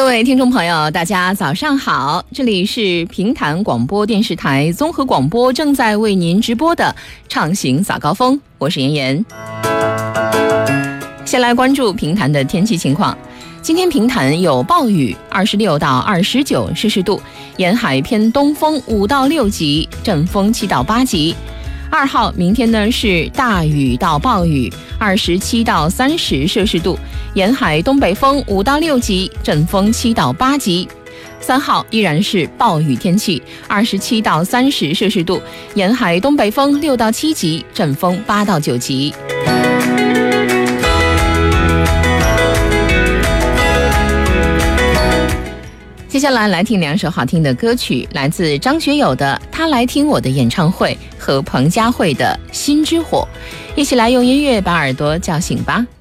位听众朋友，大家早上好，这里是平潭广播电视台综合广播正在为您直播的畅行早高峰，我是妍妍。先来关注平潭的天气情况。今天平潭有暴雨，26到29摄氏度，沿海偏东风5到6级，阵风7到8级。2号明天呢是大雨到暴雨，27到30摄氏度，沿海东北风5到6级，阵风7到8级。3号依然是暴雨天气，27到30摄氏度，沿海东北风6到7级，阵风8到9级。接下来来听两首好听的歌曲，来自张学友的《他来听我的演唱会》和彭佳慧的《心之火》，一起来用音乐把耳朵叫醒吧。